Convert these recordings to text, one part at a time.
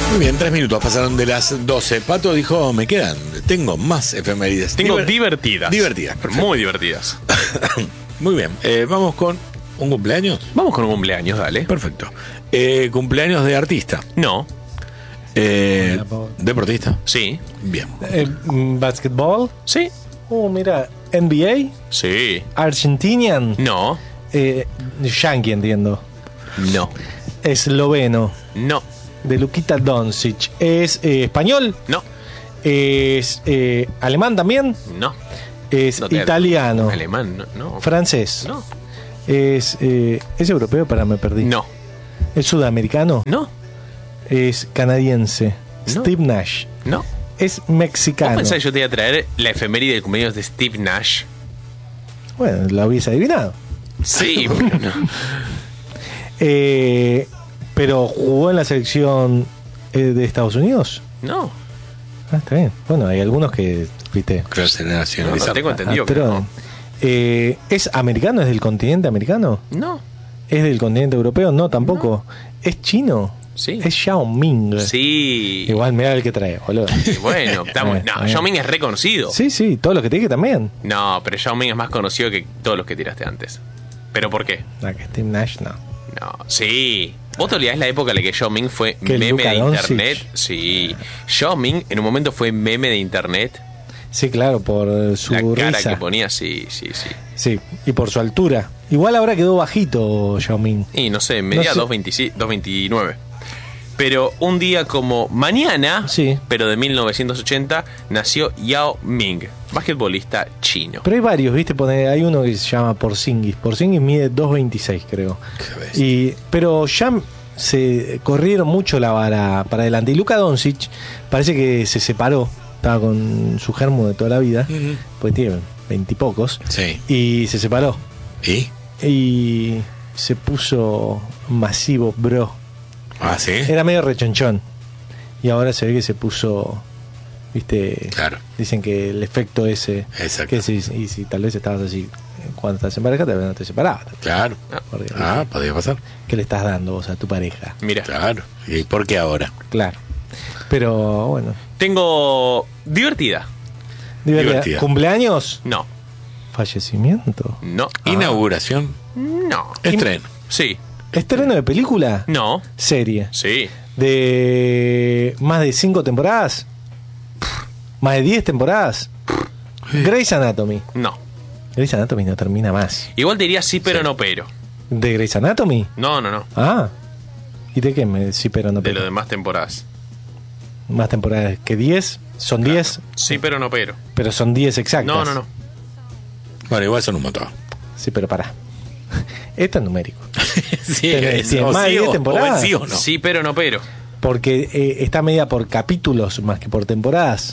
Muy bien, 3 minutos pasaron de las 12. Pato dijo, tengo más efemérides. Tengo divertidas. Divertidas, perfecto. Muy divertidas. Muy bien, vamos con un cumpleaños. Vamos con un cumpleaños, dale. Perfecto. Cumpleaños de artista. No. Deportista. Sí. Bien. Basketball. Sí. Mira, NBA. Sí. Argentinian. No. Yankee, entiendo. No. Esloveno. No. De Luka Doncic. ¿Es español? No. ¿Es alemán también? No. ¿Es No te- italiano? Alemán, no. ¿Francés? No. ¿Es europeo? Me perdí. No. ¿Es sudamericano? No. ¿Es canadiense? No. Steve Nash. No. ¿Es ¿Vos mexicano? pensás que yo te iba a traer la efeméride del cumpleaños de Steve Nash? Bueno, la hubiese adivinado. Sí, pero no. Pero jugó en la selección de Estados Unidos. No. Está bien. Bueno, hay algunos que, viste, Clase No, nacionalizada. tengo entendido que atron. no. ¿Es americano? ¿Es del continente americano? No. ¿Es del continente europeo? No, tampoco. ¿Es chino? Sí. Es Yao Ming. Sí. Igual mirá el que trae, boludo. Y bueno, estamos. No, Yao Ming es reconocido. Sí, sí, todos los que te dije también. No, pero Yao Ming es más conocido que todos los que tiraste antes. ¿Pero por qué? No, que Steve Nash no. No, sí. ¿Vos te olvidás la época en la que Yao Ming fue Que meme Luka de Doncic. internet? Sí. Yao Ming en un momento fue meme de internet. Sí, claro, por su La cara risa. que ponía, sí, sí, sí. Sí, y por su altura. Igual ahora quedó bajito Yao Ming. Y no sé, medía No sé. 2.29. Pero un día como mañana, Sí. pero de 1980, nació Yao Ming, basquetbolista chino. Pero hay varios, ¿viste? Hay uno que se llama Porzingis. Porzingis mide 2.26, creo. Pero ya se corrieron mucho la vara para adelante. Y Luka Doncic parece que se separó. Estaba con su germo de toda la vida. Pues tiene 20 y pocos. Sí. Y se separó. ¿Y? Y se puso masivo, bro. Ah, sí. Era medio rechonchón. Y ahora se ve que se puso, viste, Claro. dicen que el efecto ese, Exacto. que si tal vez estabas así cuando estás en pareja, tal vez no te separabas. Claro. Porque, Podría pasar. ¿qué le estás dando vos a tu pareja? Mira, Claro. ¿Y por qué ahora? Claro. Pero bueno, tengo divertida. Divertida. ¿Cumpleaños? No, ¿Fallecimiento? no, Inauguración. no. Estreno. Sí, ¿Estreno de película? no, Serie. sí, ¿De más de 5 temporadas? ¿Más de 10 temporadas? Grey's Anatomy. no. Grey's Anatomy no termina más. Igual te diría sí, pero Sí. no, pero. ¿De Grey's Anatomy? No, no, no. Ah. ¿Y de qué me sí, pero no De pero? las demás temporadas. Más temporadas que 10. Son 10, Sí, pero no, pero. pero son 10 exactas. No, no, no. Bueno, igual son un montón. Sí, pero pará. Esto es numérico. Sí, Tiene o más de sí 10 o temporadas. sí o no. Sí, pero no, pero. Porque está medida por capítulos más que por temporadas.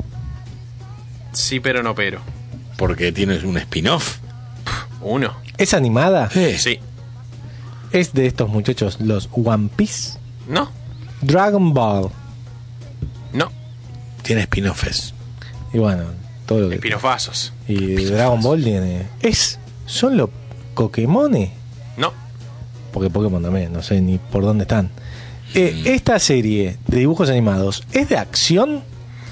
Sí, pero no, pero. Porque tienes un spin-off. Uno. ¿Es animada? Sí. ¿Es de estos muchachos los One Piece? No, Dragon Ball. no. Tiene spin-offs. Y bueno, todo lo que... Espinofazos. Y Dragon Ball tiene... ¿Son los Pokémones? No. Porque Pokémon también, no sé ni por dónde están. Esta serie de dibujos animados, ¿es de acción?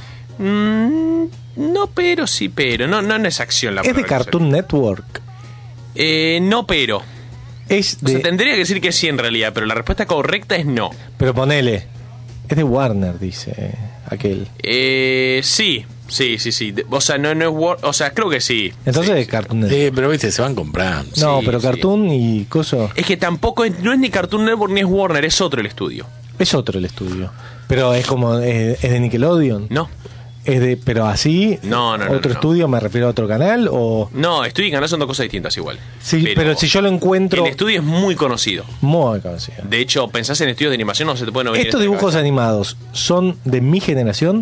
No, pero sí, pero. No, no es acción la ¿Es de palabra que Cartoon Network? usaría. No, pero. Es O sea, de... tendría que decir que sí en realidad, pero la respuesta correcta es no. Pero ponele. Es de Warner, dice aquel. Sí. O sea, no es o sea, creo que sí. Entonces Sí, es Cartoon Network. Pero viste, se van comprando. No, sí, pero sí. Cartoon y Coso Es que tampoco no es ni Cartoon Network ni es Warner, es otro el estudio. es otro el estudio. Pero es como... es de Nickelodeon. No. Es de... Pero así... No, ¿Otro no. estudio me refiero a otro canal o...? No, estudio y canal son dos cosas distintas igual. Sí, pero si yo lo encuentro... El estudio es muy conocido. Muy conocido. De hecho, pensás en estudios de animación, no se te pueden venir. ¿Estos dibujos animados son de mi generación?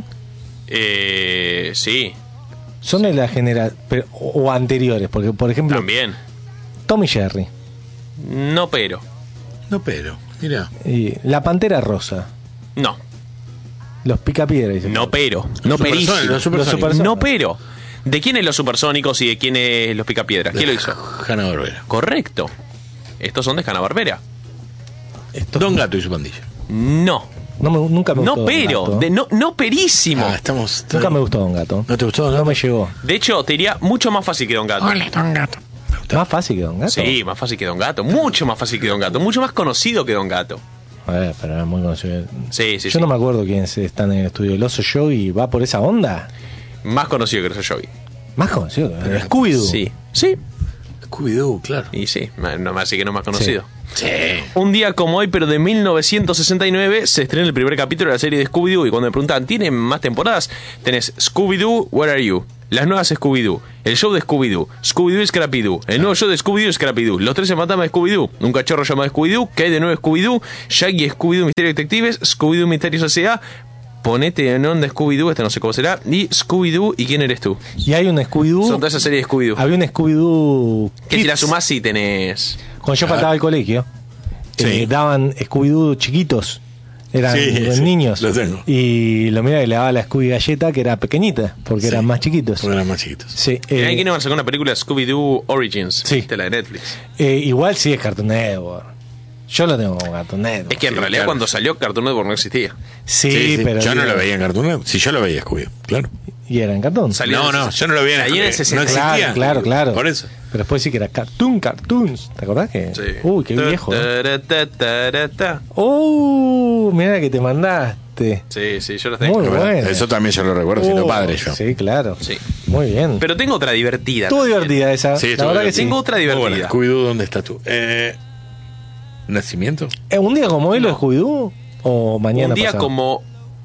Sí, ¿Son de la generación... o anteriores? Porque, por ejemplo... también. Tom y Jerry. No, pero. No, pero, mira. Y La Pantera Rosa. No. Los Picapiedra. dice. No, pero. No, perísimo. Los supersónicos. No, pero. ¿De quién es los supersónicos y de quién es los Picapiedras? ¿Quién lo hizo? Hanna-Barbera. Correcto. Estos son de Hanna-Barbera. Don Gato y su pandilla. No. Nunca me gustó No Don pero, Gato. no perísimo. Nunca me gustó Don Gato. ¿No te gustó? No me llegó. De hecho, te diría mucho más fácil que Don Gato. Hola, Don Gato. Más fácil que Don Gato. Sí, más fácil que Don Gato. Mucho más fácil que Don Gato. Mucho más conocido que Don Gato. Pero es muy conocido. Sí, sí, Yo sí. no me acuerdo quiénes están en el estudio. ¿El Oso Yogi va por esa onda? Más conocido que el Yogi. Más conocido. Scooby-Doo. Sí, sí. Scooby-Doo, claro. Y sí, así que no más conocido. Sí. Un día como hoy, pero de 1969, se estrena el primer capítulo de la serie de Scooby-Doo. Y cuando me preguntan, ¿tienen más temporadas? Tenés Scooby-Doo, Where Are You? Las nuevas Scooby-Doo, el show de Scooby-Doo, Scooby-Doo y Scrappy-Doo, el nuevo show de Scooby-Doo y Scrappy-Doo, los 13 fantasmas de Scooby-Doo, un cachorro llamado Scooby-Doo, que hay de nuevo Scooby-Doo, Shaggy y Scooby-Doo Misterio Detectives, Scooby-Doo Misterios S.A., Ponete en onda Scooby-Doo, no sé cómo será, y Scooby-Doo y ¿quién eres tú? Y hay un Scooby-Doo. Son toda esa serie de Scooby-Doo. Había un Scooby-Doo. Que si Kids. la sumás sí tenés... Cuando yo faltaba al colegio, Sí. daban Scooby-Doo chiquitos. Eran Sí, niños. los tengo. Y lo miraba y le daba la Scooby galleta, que era pequeñita, porque Sí. eran más chiquitos. Porque eran más chiquitos. Sí, Mirá que no van a sacar una película de Scooby-Doo Origins, Sí. de la de Netflix. igual sí es Cartoon Network. Yo lo tengo como Cartoon Network. Es que en Sí, realidad claro. cuando salió Cartoon Network no existía. Sí, pero. Yo no digo, lo veía en Cartoon Network. Si yo lo veía Scooby-Doo, claro. ¿Y era en Cartoon? Salió No, en el no, yo no lo veía en Ahí en el Scooby-Doo. No 60. existía. Claro. Por eso. Pero después sí que era Cartoons. ¿Te acordás que? Sí. Uy, qué viejo. Ta. Mira que te mandaste. Sí, yo los tengo. Muy bueno. Eso también yo lo recuerdo siendo padre yo. Sí, claro. Sí. Muy bien. Pero tengo otra divertida. Estuvo también. divertida esa. Sí, la estuvo verdad que sí. Tengo otra Muy buena. divertida. Scooby-Doo, ¿dónde estás tú? ¿Nacimiento? ¿Un día como hoy lo de No. Scooby-Doo? ¿O mañana Un día pasado? como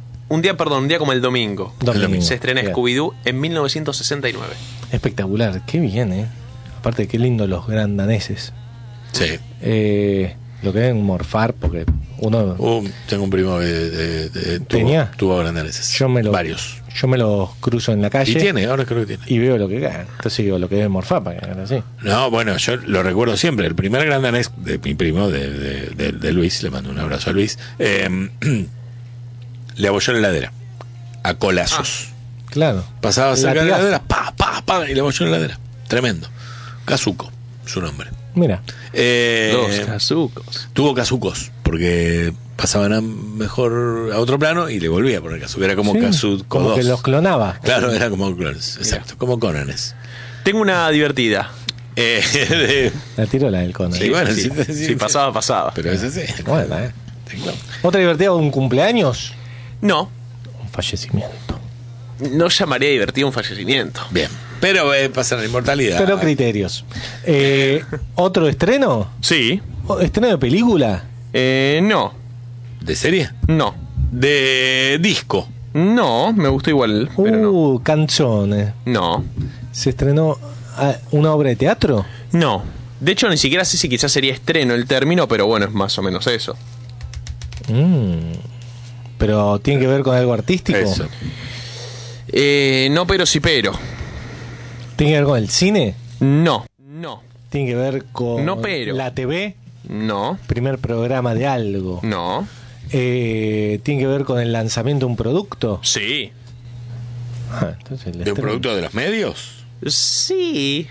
el domingo. Domingo. Se estrena Bien. Scooby-Doo en 1969. Espectacular. Qué bien, ¿eh? Aparte, qué lindo los gran daneses. Sí. Lo que deben morfar, porque uno... Tengo un primo que ¿Tenía? tuvo grandaneses. Yo me lo- Varios. Yo me los cruzo en la calle Y tiene, ahora creo que tiene. y veo lo que cagan. Entonces digo, lo que deben morfar para que hagan así. No, bueno, yo lo recuerdo siempre. El primer gran danés de mi primo, de Luis, le mando un abrazo a Luis, le abolló la heladera. A colazos. Claro. Pasaba cerca de la Latigazo. heladera, pa, y le abolló la heladera. Tremendo. Kazuko, su nombre. Mira. Los Kazucos. Tuvo kazucos, porque pasaban mejor a otro plano y le volvía a poner kazuko. Era como Sí, Kazuko como 2. que los clonaba. Claro, era como clones, exacto, como Conanes. Tengo una divertida. La tiro la del Conan. Sí, bueno, Sí, pasaba. Pero es así. Buena, ¿eh? Otra divertida, un cumpleaños, No, un fallecimiento. no llamaría divertido un fallecimiento. Bien. Pero pasa la inmortalidad. Pero criterios. ¿Otro estreno? Sí. ¿Estreno de película? No. ¿De serie? No. De disco. No, me gustó igual, pero no. Canzones. No. ¿Se estrenó una obra de teatro? No. De hecho, ni siquiera sé si quizás sería estreno el término, pero bueno, es más o menos eso. ¿Pero tiene que ver con algo artístico? Eso. No, pero sí, pero. ¿Tiene que ver con el cine? No. ¿Tiene que ver con No, pero. la TV? No. ¿Primer programa de algo? No. ¿Tiene que ver con el lanzamiento de un producto? Sí. Entonces el ¿De un estreno- producto de los medios? Sí.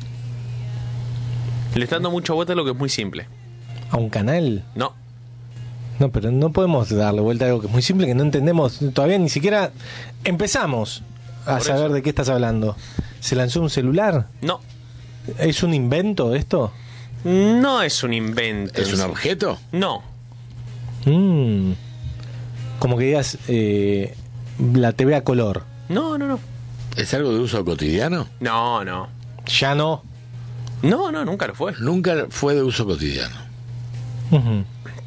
Le está dando mucha vuelta a lo que es muy simple. ¿A un canal? No. No, pero no podemos darle vuelta a algo que es muy simple, que no entendemos. Todavía ni siquiera empezamos a Por saber eso. de qué estás hablando. ¿Se lanzó un celular? No. ¿Es un invento esto? No es un invento. ¿Es un objeto? No. Como que digas la TV a color. No. ¿Es algo de uso cotidiano? No. Ya no. No, nunca lo fue. Nunca fue de uso cotidiano. Ujú.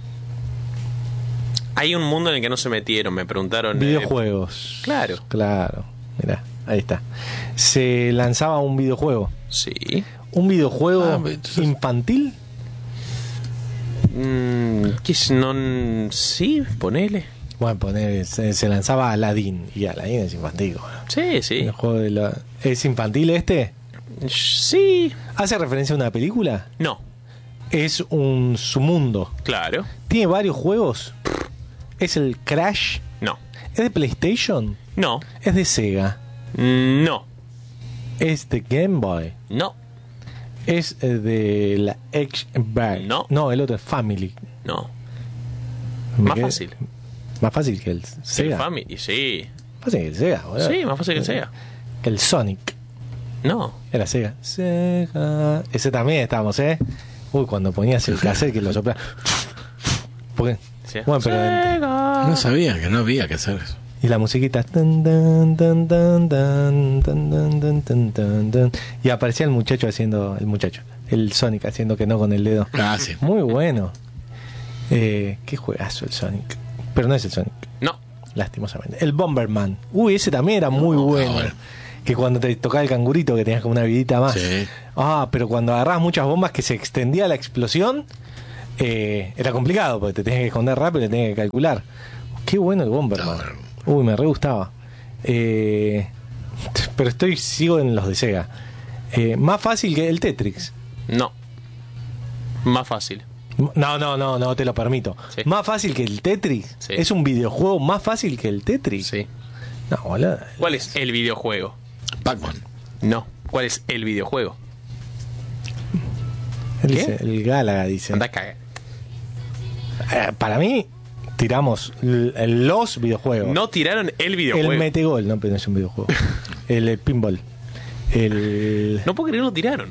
Hay un mundo en el que no se metieron, me preguntaron. Videojuegos. Claro. Claro. Mirá, ahí está. Se lanzaba un videojuego. Sí. ¿Un videojuego entonces- infantil? ¿Qué es? No, sí, ponele. Bueno, se lanzaba Aladdin. Y Aladdin es infantil. Bueno. Sí. El juego de ¿Es infantil este? Sí. ¿Hace referencia a una película? No. Es un submundo. Claro. ¿Tiene varios juegos? ¿Es el Crash? No. ¿Es de PlayStation? No. ¿Es de Sega? No. ¿Es de Game Boy? No. ¿Es de la Xbox? No. No, el otro es Family. No. Me Más quedé- fácil. Más fácil que el El Sega. Family, sí. Más fácil que el Sega, boludo. Sí, más fácil que el Sega. Que el Sonic. No. Era Sega. Sega. Ese también estábamos, ¿eh? Uy, cuando ponías el cassette que lo soplaba. Porque, Sí. bueno, pero. Sega. No sabía que no había que hacer eso. Y la musiquita. Tan, tan, tan, tan, tan, tan, tan, tan, tan, tan, tan. Y aparecía el muchacho haciendo. El Sonic haciendo que no con el dedo. Ah, sí. Muy bueno. Qué juegazo el Sonic. Pero no es el Sonic, No. lastimosamente. El Bomberman. Uy, ese también era muy bueno. bueno. Que cuando te tocaba el cangurito, que tenías como una vidita más. Sí. Pero cuando agarrabas muchas bombas que se extendía la explosión, era complicado, porque te tenías que esconder rápido y te tenías que calcular. Qué bueno el Bomberman. Uy, me re gustaba. Pero sigo en los de Sega. Más fácil que el Tetris. No. Más fácil. No, te lo permito. Sí. Más fácil que el Tetris. Sí. Es un videojuego más fácil que el Tetris. Sí. No, boludo. ¿Cuál es el videojuego? Pac-Man. No. ¿Cuál es el videojuego? Él ¿Qué? dice, el Gálaga dice. Anda a cagar. Para mí, tiramos los videojuegos. No tiraron el videojuego. El Metegol, no, pero no es un videojuego. el pinball. El. No puedo creer que no tiraron.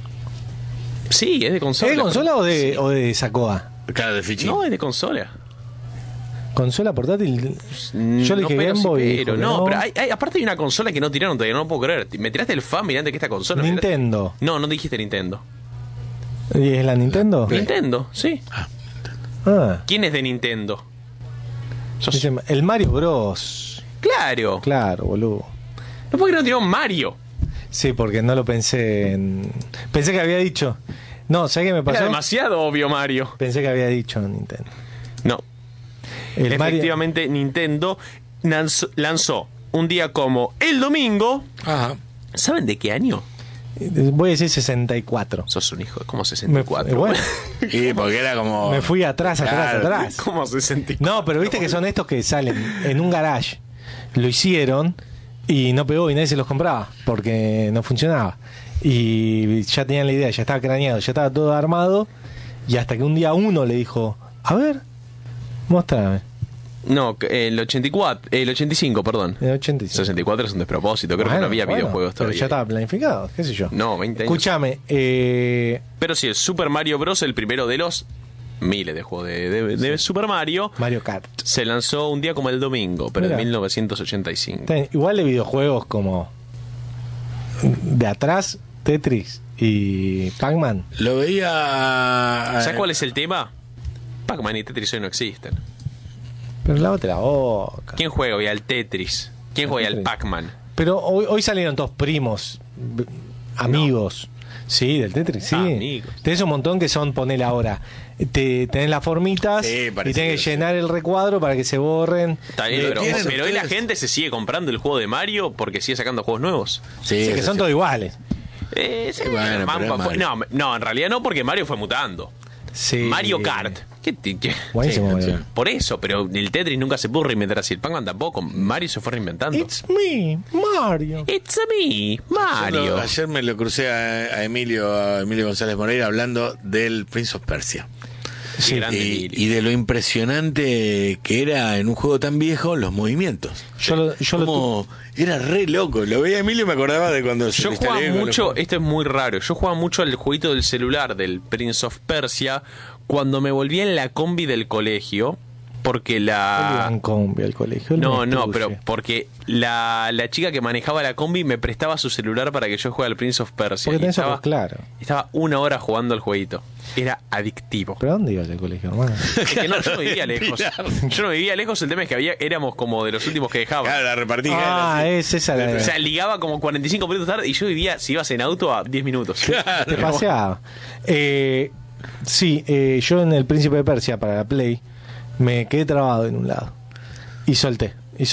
Sí, es de consola. ¿Es de consola Sí. o de Sacoa? Claro, de fichín. No, es de consola. ¿Consola portátil? Yo le dije pero Game Boy. sí, y dijo pero que no, pero aparte hay una consola que no tiraron todavía, no lo puedo creer. Me tiraste el Family antes que esta consola. me tiraste- Nintendo. No, no dijiste Nintendo. ¿Y es la Nintendo? Nintendo, sí. Ah, ¿Quién es de Nintendo? Sos- dice, el Mario Bros. Claro. Claro, boludo. No puedo creer que no tiraron Mario. Sí, porque no lo pensé en. Pensé que había dicho. No, ¿sabes qué me Era pasó? demasiado obvio Mario. Pensé que había dicho Nintendo. No. El Mario. Efectivamente, Nintendo lanzó un día como el domingo. Ajá. ¿Saben de qué año? Voy a decir 64. Sos un hijo, como Me, 64. bueno, Y porque era como. me fui atrás. Claro. Como 64. No, pero viste que son estos que salen en un garage. Lo hicieron y no pegó y nadie se los compraba porque no funcionaba. Y ya tenían la idea, ya estaba craneado, ya estaba todo armado. Y hasta que un día uno le dijo: a ver, mostrame. No, el 84, el 85, perdón. En el 85. 64 es un despropósito, creo que Bueno, no había bueno, videojuegos pero todavía. ya estaba planificado, qué sé yo. No, 20 años. Escúchame, Pero sí, el Super Mario Bros., el primero de los miles de juegos de Super Mario, Mario Kart. se lanzó un día como el domingo, pero Mira. en 1985. Igual de videojuegos como de atrás, Tetris y Pac-Man. Lo veía. ¿Sabes cuál es el tema? Pac-Man y Tetris hoy no existen. Pero lávate la boca. ¿Quién juega hoy al Tetris? ¿Quién juega al Tetris. Pac-Man? Pero hoy salieron todos primos, amigos. Sí, del Tetris, sí. Amigos. Tenés un montón que son, ponele ahora. Tenés las formitas Sí, y parecido, tenés que sí. llenar el recuadro para que se borren. Está bien, pero ¿tienen hoy la ustedes? gente se sigue comprando el juego de Mario porque sigue sacando juegos nuevos. Sí, Sí, que eso son sí. todos iguales. Sí, bueno, pero es Mario. no, en realidad no, porque Mario fue mutando. Sí. Mario Kart. Buenísimo. Sí, boludo. sí. Por eso, pero el Tetris nunca se pudo reinventar así. El Pac-Man tampoco. Mario se fue reinventando. It's me, Mario. It's a me, Mario. Ayer me lo crucé a Emilio González Moreira hablando del Prince of Persia. Qué grande Emilio. Y de lo impresionante que era en un juego tan viejo los movimientos. Yo lo Como era re loco. Lo veía a Emilio y me acordaba de cuando se Yo lo jugaba instalé con los mucho, juegos. esto es muy raro, yo jugaba mucho al jueguito del celular del Prince of Persia cuando me volvía en la combi del colegio, porque la... en combi al colegio. él No, me no, instruye. pero porque la chica que manejaba la combi me prestaba su celular para que yo juegue al Prince of Persia. Porque Y tenés estaba, ojos claros. estaba 1 hora jugando al jueguito. Era adictivo. ¿Pero dónde ibas al colegio, hermano? Es que no, yo no vivía lejos. Yo no vivía lejos, el tema es que éramos como de los últimos que dejaban. Claro, la repartí. Es esa la O sea, ligaba como 45 minutos tarde y yo vivía, si ibas en auto, a 10 minutos. te paseaba. Sí, yo en el Príncipe de Persia para la Play me quedé trabado en un lado y solté.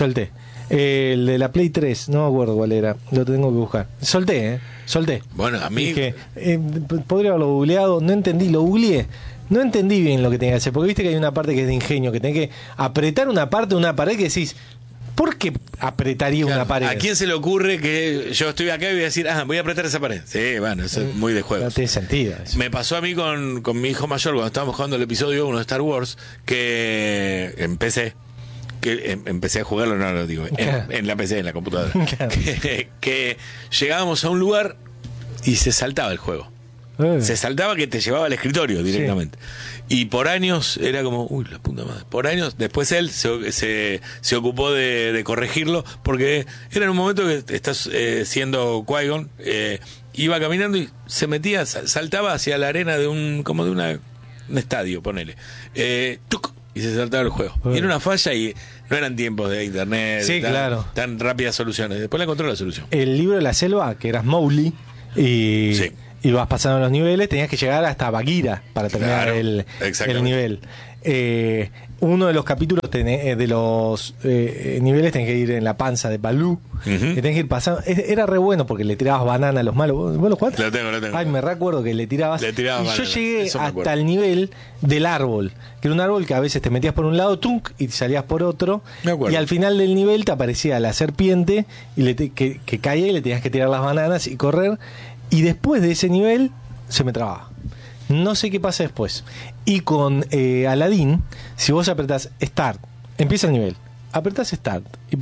El de la Play 3, no me acuerdo cuál era, lo tengo que buscar. Solté. Bueno, a mí. Dije, podría haberlo googleado, no entendí, lo googleé. No entendí bien lo que tenía que hacer, porque viste que hay una parte que es de ingenio, que tenés que apretar una parte de una pared que decís, ¿por qué apretaría Claro, una pared? ¿a quién se le ocurre que yo estoy acá y voy a decir, voy a apretar esa pared? Sí, bueno, eso es muy de juego. No tiene sentido eso. Me pasó a mí con mi hijo mayor cuando estábamos jugando el episodio 1 de Star Wars, que empecé. que empecé a jugarlo, no lo digo, en la PC, en la computadora, Claro. que llegábamos a un lugar y se saltaba el juego. Se saltaba que te llevaba al escritorio directamente. Y por años era como, uy, la puta madre. Por años, después él se ocupó de corregirlo, porque era en un momento que estás siendo Qui-Gon, iba caminando y se metía, saltaba hacia la arena de un estadio, ponele. ¡Tuc! Y se saltaba el juego. Y era una falla y no eran tiempos de internet, Sí, claro. tan rápidas soluciones. Después la encontró la solución. El libro de la selva, que eras Mowgli, y, Sí. y vas pasando los niveles, tenías que llegar hasta Bagheera para terminar Claro, el exactamente. nivel. Uno de los capítulos de los niveles tenés que ir en la panza de Balú, que tenés que ir pasando. Era re bueno porque le tirabas banana a los malos. ¿Vos lo jugaste? Lo tengo. Ay, me recuerdo que le tirabas. Le tiraba y yo banana, llegué eso me acuerdo. hasta el nivel del árbol, que era un árbol que a veces te metías por un lado, tunk, y salías por otro. Me acuerdo. Y al final del nivel te aparecía la serpiente y que caía y le tenías que tirar las bananas y correr. Y después de ese nivel se me trababa. No sé qué pasa después. Y con Aladdin, si vos apretás Start, empieza el nivel, apretás Start y